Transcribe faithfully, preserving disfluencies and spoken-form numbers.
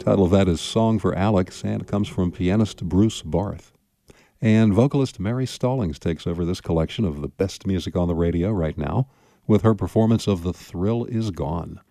title of that is Song for Alex, and it comes from pianist Bruce Barth. And vocalist Mary Stallings takes over this collection of the best music on the radio right now with her performance of The Thrill Is Gone.